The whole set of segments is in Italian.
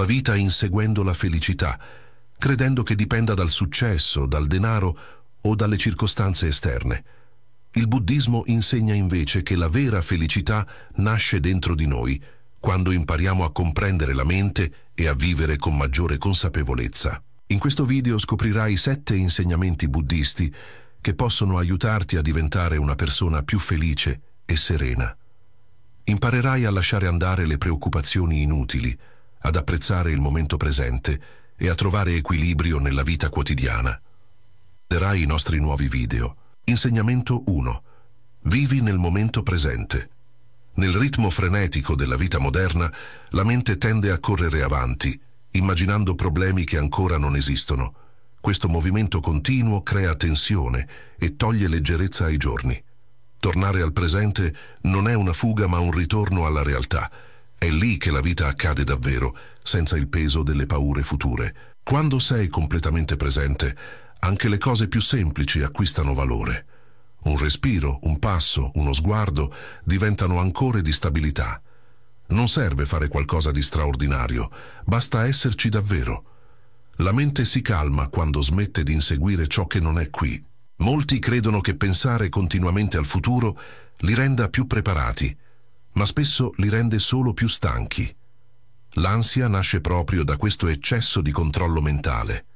la vita inseguendo la felicità, credendo che dipenda dal successo, dal denaro o dalle circostanze esterne. Il buddismo insegna invece che la vera felicità nasce dentro di noi, quando impariamo a comprendere la mente e a vivere con maggiore consapevolezza. In questo video scoprirai 7 insegnamenti buddisti che possono aiutarti a diventare una persona più felice e serena. Imparerai a lasciare andare le preoccupazioni inutili, ad apprezzare il momento presente e a trovare equilibrio nella vita quotidiana. Vedrai i nostri nuovi video. Insegnamento 1. Vivi nel momento presente. Nel ritmo frenetico della vita moderna, la mente tende a correre avanti, immaginando problemi che ancora non esistono. Questo movimento continuo crea tensione e toglie leggerezza ai giorni. Tornare al presente non è una fuga ma un ritorno alla realtà. È lì che la vita accade davvero, senza il peso delle paure future. Quando sei completamente presente, anche le cose più semplici acquistano valore. Un respiro, un passo, uno sguardo diventano ancore di stabilità. Non serve fare qualcosa di straordinario, basta esserci davvero. La mente si calma quando smette di inseguire ciò che non è qui. Molti credono che pensare continuamente al futuro li renda più preparati, ma spesso li rende solo più stanchi. L'ansia nasce proprio da questo eccesso di controllo mentale.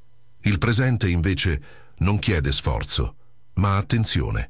Il presente invece non chiede sforzo, ma attenzione.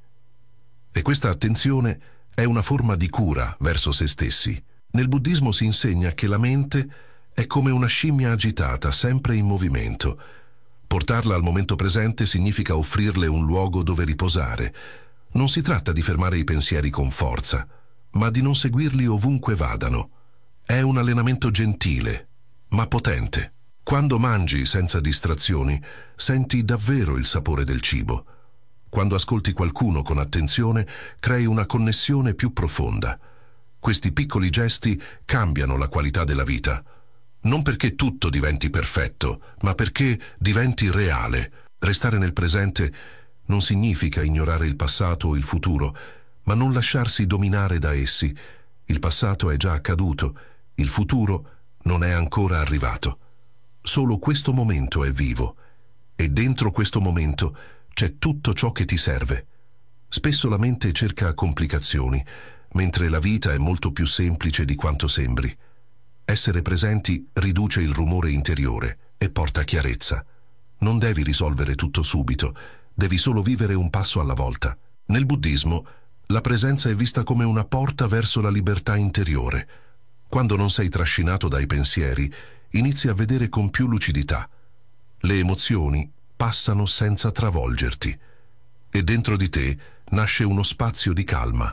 E questa attenzione è una forma di cura verso se stessi. Nel buddismo si insegna che la mente è come una scimmia agitata, sempre in movimento. Portarla al momento presente significa offrirle un luogo dove riposare. Non si tratta di fermare i pensieri con forza, ma di non seguirli ovunque vadano. È un allenamento gentile, ma potente. Quando mangi senza distrazioni, senti davvero il sapore del cibo. Quando ascolti qualcuno con attenzione, crei una connessione più profonda. Questi piccoli gesti cambiano la qualità della vita. Non perché tutto diventi perfetto, ma perché diventi reale. Restare nel presente non significa ignorare il passato o il futuro, ma non lasciarsi dominare da essi. Il passato è già accaduto, il futuro non è ancora arrivato. Solo questo momento è vivo, e dentro questo momento c'è tutto ciò che ti serve. Spesso la mente cerca complicazioni, mentre la vita è molto più semplice di quanto sembri. Essere presenti riduce il rumore interiore e porta chiarezza. Non devi risolvere tutto subito, devi solo vivere un passo alla volta. Nel buddismo, la presenza è vista come una porta verso la libertà interiore. Quando non sei trascinato dai pensieri, inizi a vedere con più lucidità. Le emozioni passano senza travolgerti e dentro di te nasce uno spazio di calma.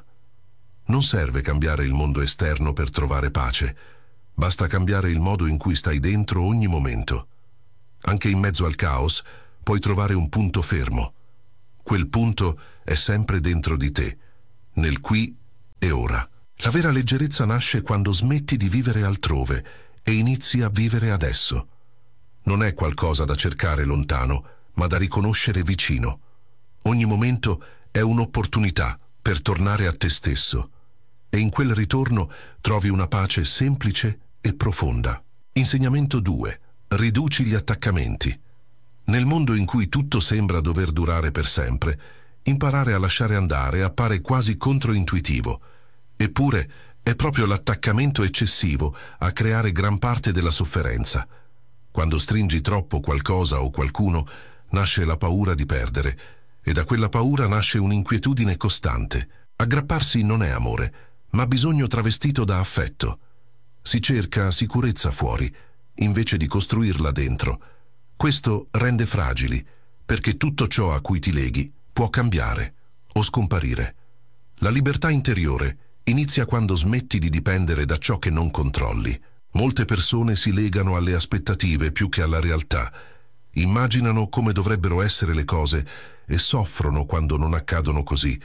Non serve cambiare il mondo esterno per trovare pace, basta cambiare il modo in cui stai dentro ogni momento. Anche in mezzo al caos puoi trovare un punto fermo. Quel punto è sempre dentro di te, nel qui e ora. La vera leggerezza nasce quando smetti di vivere altrove e inizi a vivere adesso. Non è qualcosa da cercare lontano, ma da riconoscere vicino. Ogni momento è un'opportunità per tornare a te stesso. E in quel ritorno trovi una pace semplice e profonda. Insegnamento 2. Riduci gli attaccamenti. Nel mondo in cui tutto sembra dover durare per sempre, imparare a lasciare andare appare quasi controintuitivo. Eppure è proprio l'attaccamento eccessivo a creare gran parte della sofferenza. Quando stringi troppo qualcosa o qualcuno, nasce la paura di perdere, e da quella paura nasce un'inquietudine costante. Aggrapparsi non è amore, ma bisogno travestito da affetto. Si cerca sicurezza fuori, invece di costruirla dentro. Questo rende fragili, perché tutto ciò a cui ti leghi può cambiare o scomparire. La libertà interiore inizia quando smetti di dipendere da ciò che non controlli. Molte persone si legano alle aspettative più che alla realtà. Immaginano come dovrebbero essere le cose e soffrono quando non accadono così.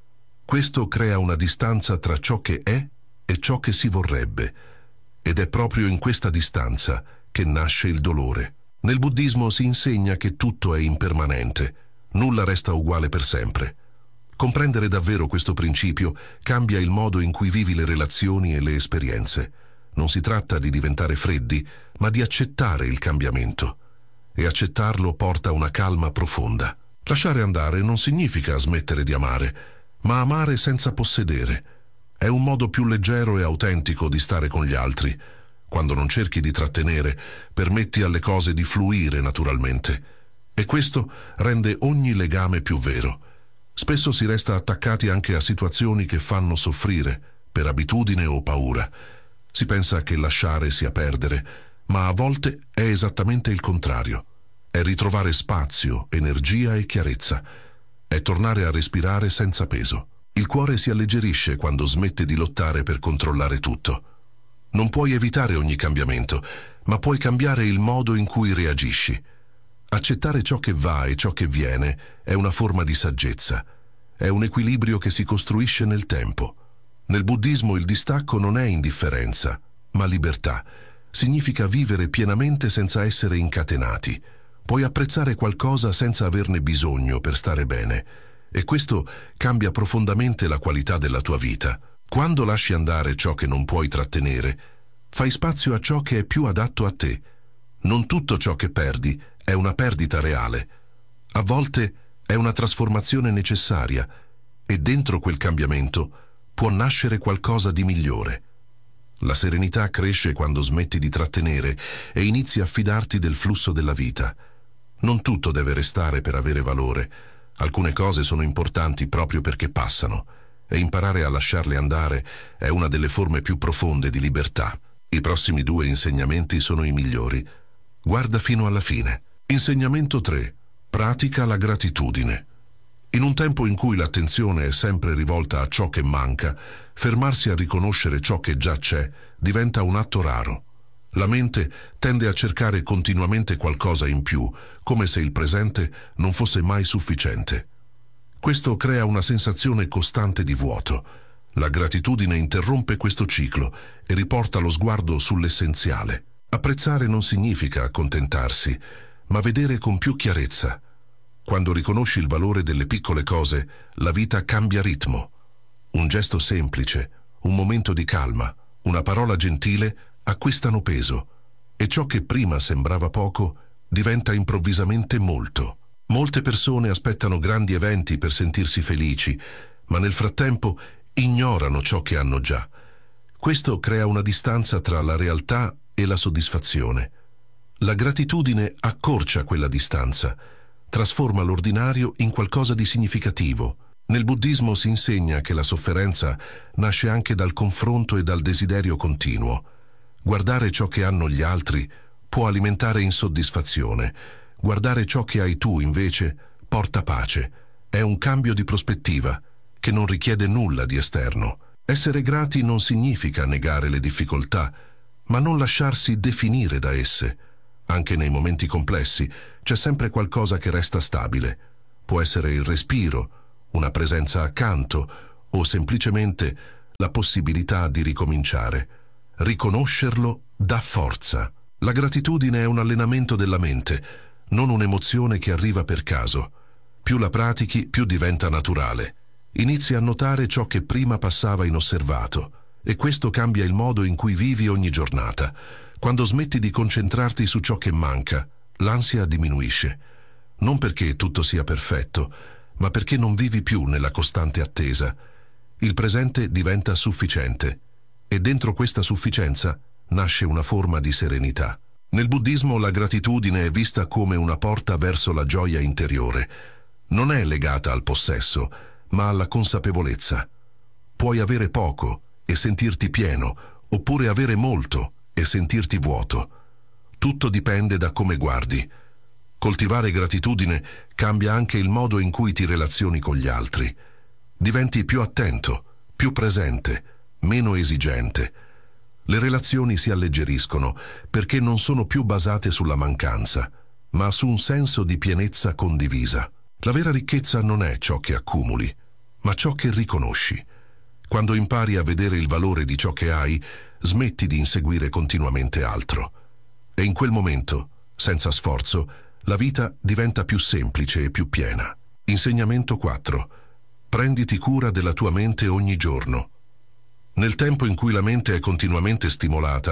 Questo crea una distanza tra ciò che è e ciò che si vorrebbe. Ed è proprio in questa distanza che nasce il dolore. Nel buddismo si insegna che tutto è impermanente, nulla resta uguale per sempre. Comprendere davvero questo principio cambia il modo in cui vivi le relazioni e le esperienze. Non si tratta di diventare freddi, ma di accettare il cambiamento. E accettarlo porta a una calma profonda. Lasciare andare non significa smettere di amare, ma amare senza possedere. È un modo più leggero e autentico di stare con gli altri. Quando non cerchi di trattenere, permetti alle cose di fluire naturalmente. E questo rende ogni legame più vero. Spesso si resta attaccati anche a situazioni che fanno soffrire, per abitudine o paura. Si pensa che lasciare sia perdere, ma a volte è esattamente il contrario. È ritrovare spazio, energia e chiarezza. È tornare a respirare senza peso. Il cuore si alleggerisce quando smette di lottare per controllare tutto. Non puoi evitare ogni cambiamento, ma puoi cambiare il modo in cui reagisci. Accettare ciò che va e ciò che viene è una forma di saggezza. È un equilibrio che si costruisce nel tempo. Nel buddismo il distacco non è indifferenza, ma libertà. Significa vivere pienamente senza essere incatenati. Puoi apprezzare qualcosa senza averne bisogno per stare bene. E questo cambia profondamente la qualità della tua vita. Quando lasci andare ciò che non puoi trattenere, fai spazio a ciò che è più adatto a te. Non tutto ciò che perdi è una perdita reale. A volte è una trasformazione necessaria e dentro quel cambiamento può nascere qualcosa di migliore. La serenità cresce quando smetti di trattenere e inizi a fidarti del flusso della vita. Non tutto deve restare per avere valore. Alcune cose sono importanti proprio perché passano e imparare a lasciarle andare è una delle forme più profonde di libertà. I prossimi 2 insegnamenti sono i migliori. Guarda fino alla fine. Insegnamento 3. Pratica la gratitudine. In un tempo in cui l'attenzione è sempre rivolta a ciò che manca, fermarsi a riconoscere ciò che già c'è diventa un atto raro. La mente tende a cercare continuamente qualcosa in più, come se il presente non fosse mai sufficiente. Questo crea una sensazione costante di vuoto. La gratitudine interrompe questo ciclo e riporta lo sguardo sull'essenziale. Apprezzare non significa accontentarsi, ma vedere con più chiarezza. Quando riconosci il valore delle piccole cose, la vita cambia ritmo. Un gesto semplice, un momento di calma, una parola gentile acquistano peso e ciò che prima sembrava poco diventa improvvisamente molto. Molte persone aspettano grandi eventi per sentirsi felici, ma nel frattempo ignorano ciò che hanno già. Questo crea una distanza tra la realtà e la soddisfazione. La gratitudine accorcia quella distanza, trasforma l'ordinario in qualcosa di significativo. Nel buddismo si insegna che la sofferenza nasce anche dal confronto e dal desiderio continuo. Guardare ciò che hanno gli altri può alimentare insoddisfazione. Guardare ciò che hai tu, invece, porta pace. È un cambio di prospettiva che non richiede nulla di esterno. Essere grati non significa negare le difficoltà, ma non lasciarsi definire da esse. Anche nei momenti complessi c'è sempre qualcosa che resta stabile. Può essere il respiro, una presenza accanto o semplicemente la possibilità di ricominciare. Riconoscerlo dà forza. La gratitudine è un allenamento della mente, non un'emozione che arriva per caso. Più la pratichi, più diventa naturale. Inizi a notare ciò che prima passava inosservato e questo cambia il modo in cui vivi ogni giornata. Quando smetti di concentrarti su ciò che manca, l'ansia diminuisce. Non perché tutto sia perfetto, ma perché non vivi più nella costante attesa. Il presente diventa sufficiente e dentro questa sufficienza nasce una forma di serenità. Nel buddismo la gratitudine è vista come una porta verso la gioia interiore. Non è legata al possesso, ma alla consapevolezza. Puoi avere poco e sentirti pieno, oppure avere molto e sentirti vuoto. Tutto dipende da come guardi. Coltivare gratitudine cambia anche il modo in cui ti relazioni con gli altri. Diventi più attento, più presente, meno esigente. Le relazioni si alleggeriscono perché non sono più basate sulla mancanza, ma su un senso di pienezza condivisa. La vera ricchezza non è ciò che accumuli, ma ciò che riconosci. Quando impari a vedere il valore di ciò che hai, smetti di inseguire continuamente altro. E in quel momento, senza sforzo, la vita diventa più semplice e più piena. Insegnamento 4. Prenditi cura della tua mente ogni giorno. Nel tempo in cui la mente è continuamente stimolata,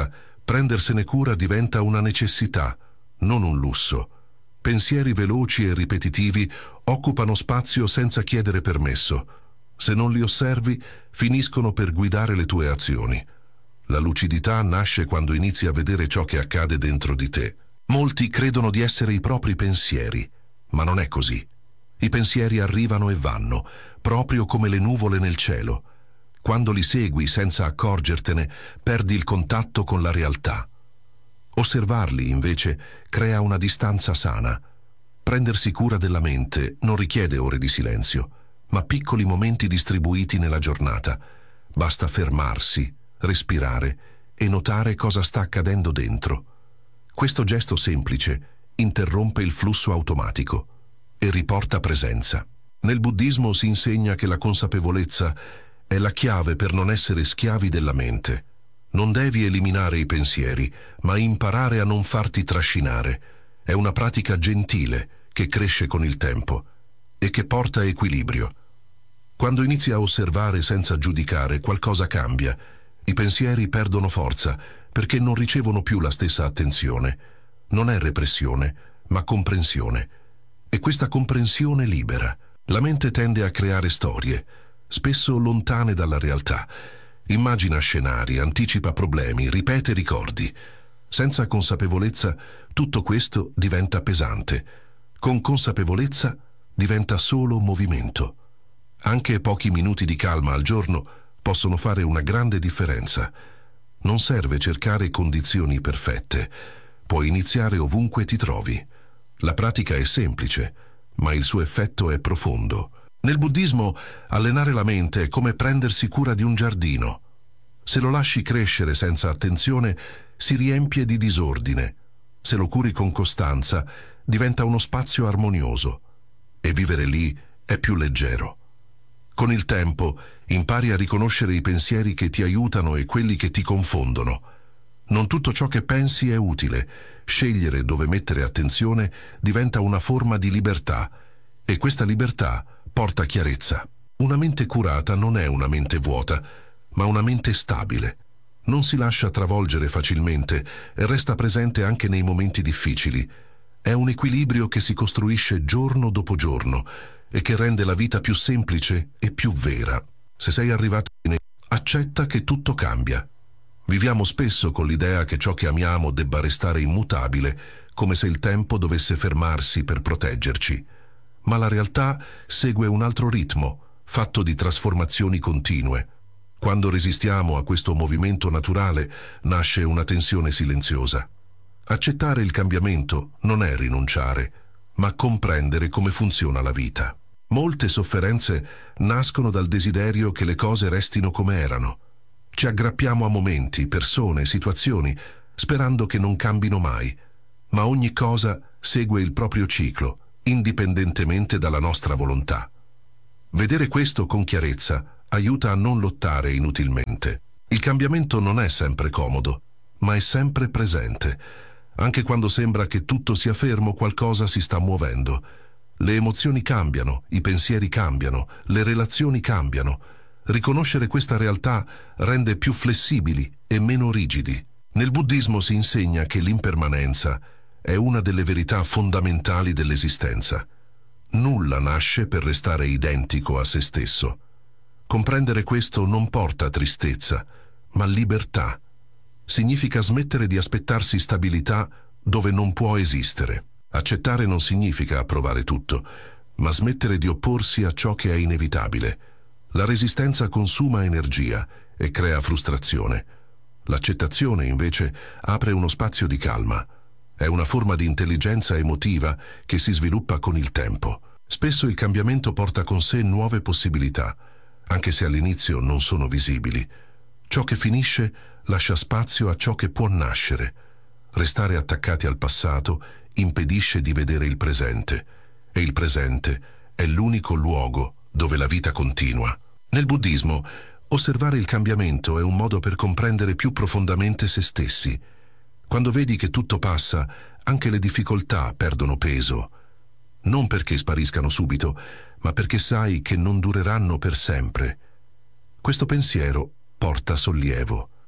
Prendersene cura diventa una necessità, non un lusso. Pensieri veloci e ripetitivi occupano spazio senza chiedere permesso. Se non li osservi, finiscono per guidare le tue azioni. La lucidità nasce quando inizi a vedere ciò che accade dentro di te. Molti credono di essere i propri pensieri, ma non è così. I pensieri arrivano e vanno, proprio come le nuvole nel cielo. Quando li segui senza accorgertene, perdi il contatto con la realtà. Osservarli, invece, crea una distanza sana. Prendersi cura della mente non richiede ore di silenzio, ma piccoli momenti distribuiti nella giornata. Basta fermarsi, respirare e notare cosa sta accadendo dentro. Questo gesto semplice interrompe il flusso automatico e riporta presenza. Nel buddismo si insegna che la consapevolezza è la chiave per non essere schiavi della mente. Non devi eliminare i pensieri, ma imparare a non farti trascinare. È una pratica gentile che cresce con il tempo e che porta equilibrio. Quando inizi a osservare senza giudicare, qualcosa cambia. I pensieri perdono forza perché non ricevono più la stessa attenzione. Non è repressione, ma comprensione. E questa comprensione libera. La mente tende a creare storie, spesso lontane dalla realtà. Immagina scenari, anticipa problemi, ripete ricordi. Senza consapevolezza, tutto questo diventa pesante. Con consapevolezza, diventa solo movimento. Anche pochi minuti di calma al giorno possono fare una grande differenza. Non serve cercare condizioni perfette. Puoi iniziare ovunque ti trovi. La pratica è semplice, ma il suo effetto è profondo. Nel buddismo, allenare la mente è come prendersi cura di un giardino. Se lo lasci crescere senza attenzione, si riempie di disordine. Se lo curi con costanza, diventa uno spazio armonioso. E vivere lì è più leggero. Con il tempo, impari a riconoscere i pensieri che ti aiutano e quelli che ti confondono. Non tutto ciò che pensi è utile. Scegliere dove mettere attenzione diventa una forma di libertà. E questa libertà porta chiarezza. Una mente curata non è una mente vuota, ma una mente stabile. Non si lascia travolgere facilmente e resta presente anche nei momenti difficili. È un equilibrio che si costruisce giorno dopo giorno e che rende la vita più semplice e più vera. Se sei arrivato in accetta che tutto cambia. Viviamo spesso con l'idea che ciò che amiamo debba restare immutabile, come se il tempo dovesse fermarsi per proteggerci. Ma la realtà segue un altro ritmo, fatto di trasformazioni continue. Quando resistiamo a questo movimento naturale, nasce una tensione silenziosa. Accettare il cambiamento non è rinunciare, ma comprendere come funziona la vita. Molte sofferenze nascono dal desiderio che le cose restino come erano. Ci aggrappiamo a momenti, persone, situazioni, sperando che non cambino mai. Ma ogni cosa segue il proprio ciclo, indipendentemente dalla nostra volontà. Vedere questo con chiarezza aiuta a non lottare inutilmente. Il cambiamento non è sempre comodo, ma è sempre presente. Anche quando sembra che tutto sia fermo, qualcosa si sta muovendo. Le emozioni cambiano, i pensieri cambiano, le relazioni cambiano. Riconoscere questa realtà rende più flessibili e meno rigidi. Nel buddismo si insegna che l'impermanenza è una delle verità fondamentali dell'esistenza. Nulla nasce per restare identico a se stesso. Comprendere questo non porta tristezza, ma libertà. Significa smettere di aspettarsi stabilità dove non può esistere. Accettare non significa approvare tutto, ma smettere di opporsi a ciò che è inevitabile. La resistenza consuma energia e crea frustrazione. L'accettazione, invece, apre uno spazio di calma. È una forma di intelligenza emotiva che si sviluppa con il tempo. Spesso il cambiamento porta con sé nuove possibilità, anche se all'inizio non sono visibili. Ciò che finisce lascia spazio a ciò che può nascere. Restare attaccati al passato impedisce di vedere il presente, e il presente è l'unico luogo dove la vita continua. Nel buddismo, osservare il cambiamento è un modo per comprendere più profondamente se stessi. Quando vedi che tutto passa, anche le difficoltà perdono peso. Non perché spariscano subito, ma perché sai che non dureranno per sempre. Questo pensiero porta sollievo.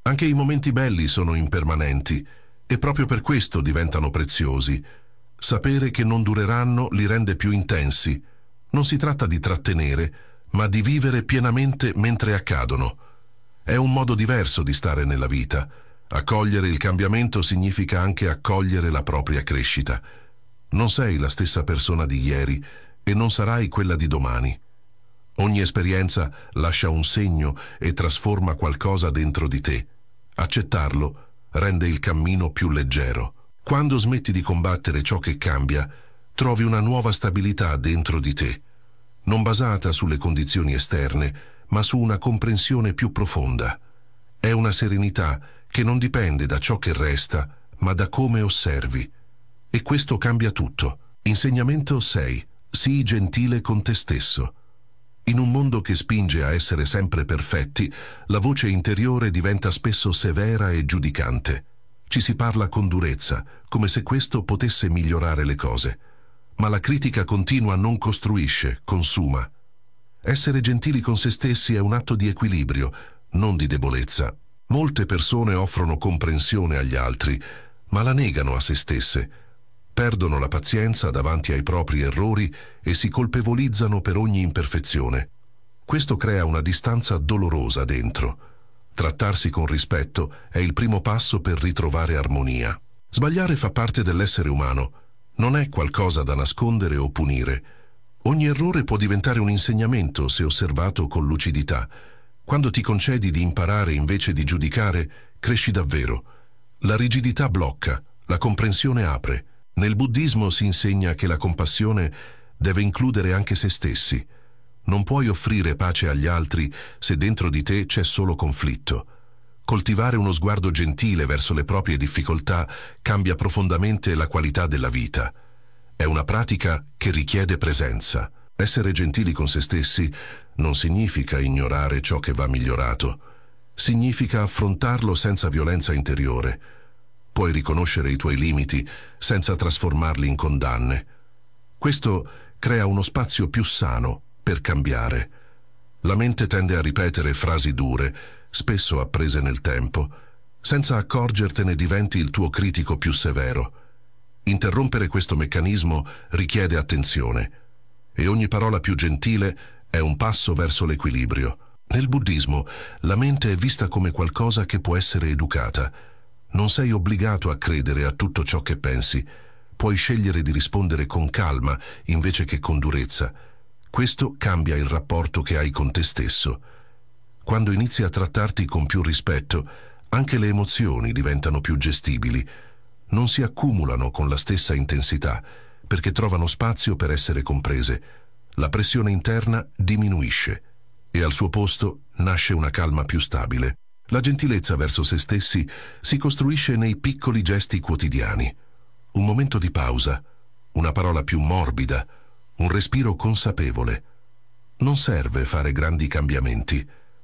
Anche i momenti belli sono impermanenti e proprio per questo diventano preziosi. Sapere che non dureranno li rende più intensi. Non si tratta di trattenere, ma di vivere pienamente mentre accadono. È un modo diverso di stare nella vita. Accogliere il cambiamento significa anche accogliere la propria crescita. Non sei la stessa persona di ieri e non sarai quella di domani. Ogni esperienza lascia un segno e trasforma qualcosa dentro di te. Accettarlo rende il cammino più leggero. Quando smetti di combattere ciò che cambia, trovi una nuova stabilità dentro di te, non basata sulle condizioni esterne, ma su una comprensione più profonda. È una serenità che non dipende da ciò che resta, ma da come osservi. E questo cambia tutto. Insegnamento 6. Sii gentile con te stesso. In un mondo che spinge a essere sempre perfetti, la voce interiore diventa spesso severa e giudicante. Ci si parla con durezza, come se questo potesse migliorare le cose. Ma la critica continua non costruisce, consuma. Essere gentili con se stessi è un atto di equilibrio, non di debolezza. Molte persone offrono comprensione agli altri, ma la negano a se stesse. Perdono la pazienza davanti ai propri errori e si colpevolizzano per ogni imperfezione. Questo crea una distanza dolorosa dentro. Trattarsi con rispetto è il primo passo per ritrovare armonia. Sbagliare fa parte dell'essere umano. Non è qualcosa da nascondere o punire. Ogni errore può diventare un insegnamento se osservato con lucidità. Quando ti concedi di imparare invece di giudicare, cresci davvero. La rigidità blocca, la comprensione apre. Nel buddismo si insegna che la compassione deve includere anche se stessi. Non puoi offrire pace agli altri se dentro di te c'è solo conflitto. Coltivare uno sguardo gentile verso le proprie difficoltà cambia profondamente la qualità della vita. È una pratica che richiede presenza. Essere gentili con se stessi non significa ignorare ciò che va migliorato. Significa affrontarlo senza violenza interiore. Puoi riconoscere i tuoi limiti senza trasformarli in condanne. Questo crea uno spazio più sano per cambiare. La mente tende a ripetere frasi dure, spesso apprese nel tempo. Senza accorgertene diventi il tuo critico più severo. Interrompere questo meccanismo richiede attenzione, e ogni parola più gentile è un passo verso l'equilibrio. Nel buddismo la mente è vista come qualcosa che può essere educata. Non sei obbligato a credere a tutto ciò che pensi. Puoi scegliere di rispondere con calma invece che con durezza. Questo cambia il rapporto che hai con te stesso. Quando inizi a trattarti con più rispetto, anche le emozioni diventano più gestibili. Non si accumulano con la stessa intensità, perché trovano spazio per essere comprese. La pressione interna diminuisce e al suo posto nasce una calma più stabile. La gentilezza verso se stessi si costruisce nei piccoli gesti quotidiani. Un momento di pausa, una parola più morbida, un respiro consapevole. Non serve fare grandi cambiamenti,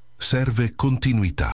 serve continuità.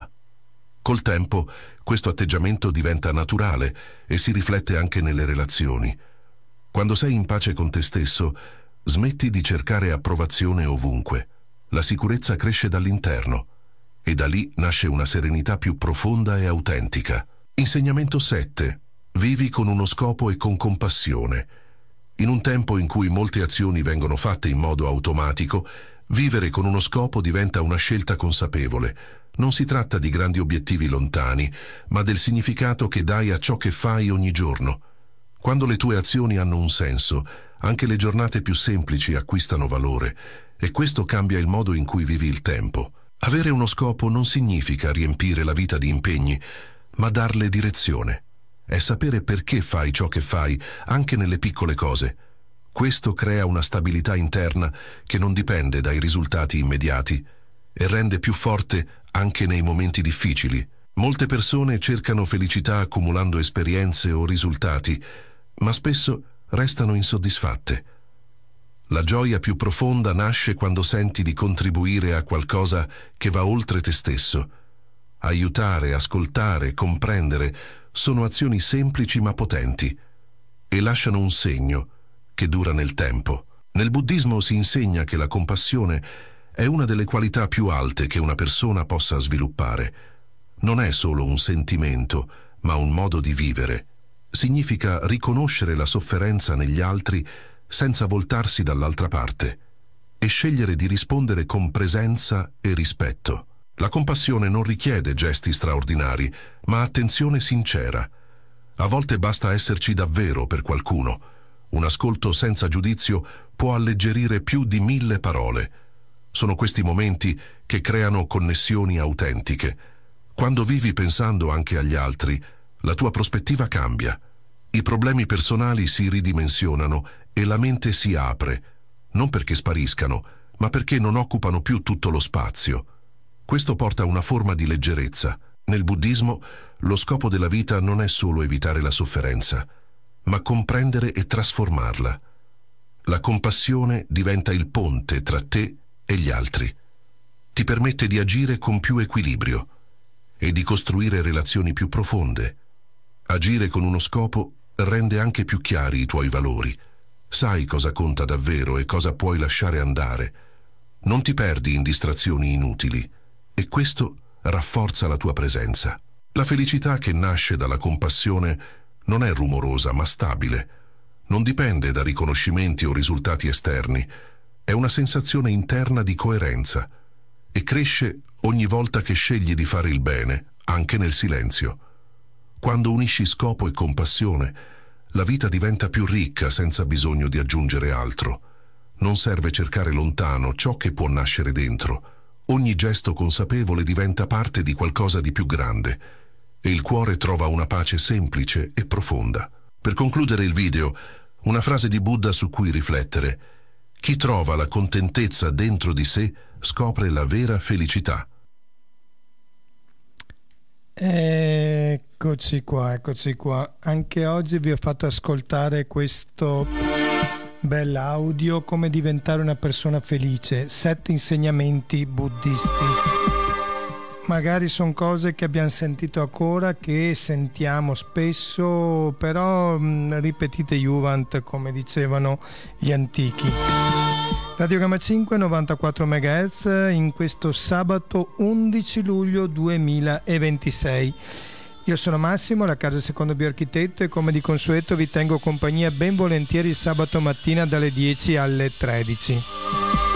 Col tempo, questo atteggiamento diventa naturale e si riflette anche nelle relazioni. Quando sei in pace con te stesso, smetti di cercare approvazione ovunque. La sicurezza cresce dall'interno e da lì nasce una serenità più profonda e autentica. Insegnamento 7. Vivi con uno scopo e con compassione. In un tempo in cui molte azioni vengono fatte in modo automatico, vivere con uno scopo diventa una scelta consapevole. Non si tratta di grandi obiettivi lontani, ma del significato che dai a ciò che fai ogni giorno. Quando le tue azioni hanno un senso, anche le giornate più semplici acquistano valore, e questo cambia il modo in cui vivi il tempo. Avere uno scopo non significa riempire la vita di impegni, ma darle direzione. È sapere perché fai ciò che fai, anche nelle piccole cose. Questo crea una stabilità interna che non dipende dai risultati immediati e rende più forte anche nei momenti difficili. Molte persone cercano felicità accumulando esperienze o risultati, ma spesso restano insoddisfatte. La gioia più profonda nasce quando senti di contribuire a qualcosa che va oltre te stesso. Aiutare, ascoltare, comprendere sono azioni semplici ma potenti e lasciano un segno che dura nel tempo. Nel buddismo si insegna che la compassione è una delle qualità più alte che una persona possa sviluppare. non è solo un sentimento, ma un modo di vivere. Significa riconoscere la sofferenza negli altri senza voltarsi dall'altra parte e scegliere di rispondere con presenza e rispetto. La compassione non richiede gesti straordinari, ma attenzione sincera. A volte basta esserci davvero per qualcuno. Un ascolto senza giudizio può alleggerire più di 1000 parole. Sono questi momenti che creano connessioni autentiche. Quando vivi pensando anche agli altri, la tua prospettiva cambia. I problemi personali si ridimensionano e la mente si apre, non perché spariscano, ma perché non occupano più tutto lo spazio. Questo porta a una forma di leggerezza. Nel buddismo, lo scopo della vita non è solo evitare la sofferenza, ma comprendere e trasformarla. La compassione diventa il ponte tra te e gli altri. Ti permette di agire con più equilibrio e di costruire relazioni più profonde. Agire con uno scopo rende anche più chiari i tuoi valori. Sai cosa conta davvero e cosa puoi lasciare andare. Non ti perdi in distrazioni inutili e questo rafforza la tua presenza. La felicità che nasce dalla compassione non è rumorosa ma stabile. Non dipende da riconoscimenti o risultati esterni. È una sensazione interna di coerenza e cresce ogni volta che scegli di fare il bene, anche nel silenzio. Quando unisci scopo e compassione, la vita diventa più ricca senza bisogno di aggiungere altro. Non serve cercare lontano ciò che può nascere dentro. Ogni gesto consapevole diventa parte di qualcosa di più grande e il cuore trova una pace semplice e profonda. Per concludere il video, una frase di Buddha su cui riflettere. Chi trova la contentezza dentro di sé scopre la vera felicità. Eccoci qua. Anche oggi vi ho fatto ascoltare questo bell'audio, come diventare una persona felice, 7 insegnamenti buddisti. Magari sono cose che abbiamo sentito ancora, che sentiamo spesso, però ripetite Juvent, come dicevano gli antichi. Radiogramma 5, 94 MHz, in questo sabato 11 luglio 2026. Io sono Massimo, la casa secondo Bioarchitetto, e come di consueto vi tengo compagnia ben volentieri il sabato mattina dalle 10 alle 13.